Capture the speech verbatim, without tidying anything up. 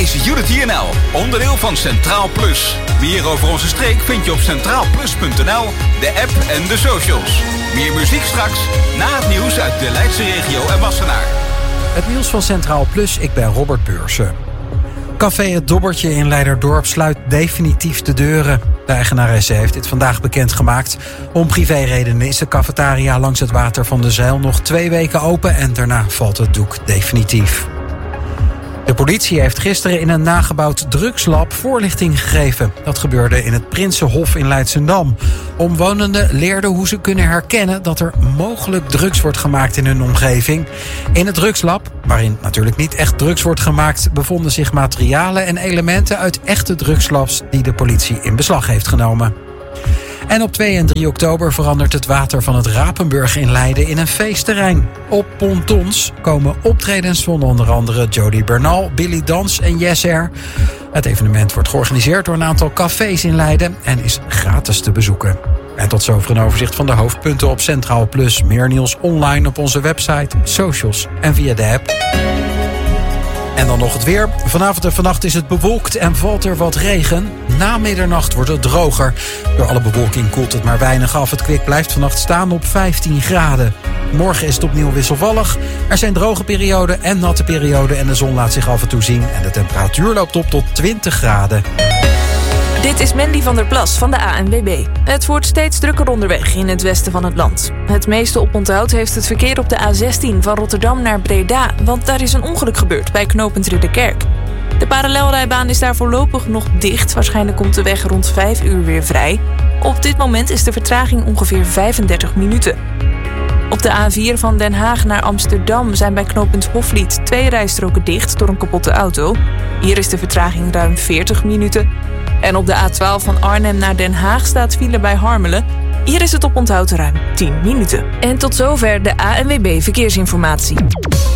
is Unity N L, onderdeel van Centraal Plus. Meer over onze streek vind je op centraal plus punt n l, de app en de socials. Meer muziek straks, na het nieuws uit de Leidse regio en Wassenaar. Het nieuws van Centraal Plus, ik ben Robert Beursen. Café Het Dobbertje in Leiderdorp sluit definitief de deuren. De eigenaresse heeft dit vandaag bekendgemaakt. Om privéredenen is de cafetaria langs het water van de Zijl nog twee weken open en daarna valt het doek definitief. De politie heeft gisteren in een nagebouwd drugslab voorlichting gegeven. Dat gebeurde in het Prinsenhof in Leidschendam. Omwonenden leerden hoe ze kunnen herkennen dat er mogelijk drugs wordt gemaakt in hun omgeving. In het drugslab, waarin natuurlijk niet echt drugs wordt gemaakt, bevonden zich materialen en elementen uit echte drugslabs die de politie in beslag heeft genomen. En op twee en drie oktober verandert het water van het Rapenburg in Leiden in een feestterrein. Op pontons komen optredens van onder andere Jody Bernal, Billy Dans en Yes Air. Het evenement wordt georganiseerd door een aantal cafés in Leiden en is gratis te bezoeken. En tot zover een overzicht van de hoofdpunten op Centraal Plus. Meer nieuws online op onze website, socials en via de app. En dan nog het weer. Vanavond en vannacht is het bewolkt en valt er wat regen. Na middernacht wordt het droger. Door alle bewolking koelt het maar weinig af. Het kwik blijft vannacht staan op vijftien graden. Morgen is het opnieuw wisselvallig. Er zijn droge perioden en natte perioden en de zon laat zich af en toe zien. En de temperatuur loopt op tot twintig graden. Dit is Mandy van der Plas van de A N W B. Het wordt steeds drukker onderweg in het westen van het land. Het meeste oponthoud heeft het verkeer op de A zestien van Rotterdam naar Breda, want daar is een ongeluk gebeurd bij knooppunt Ridderkerk. De parallelrijbaan is daar voorlopig nog dicht. Waarschijnlijk komt de weg rond vijf uur weer vrij. Op dit moment is de vertraging ongeveer vijfendertig minuten. Op de A vier van Den Haag naar Amsterdam zijn bij knooppunt Hoflied twee rijstroken dicht door een kapotte auto. Hier is de vertraging ruim veertig minuten. En op de A twaalf van Arnhem naar Den Haag staat file bij Harmelen. Hier is het oponthoud ruim tien minuten. En tot zover de A N W B Verkeersinformatie.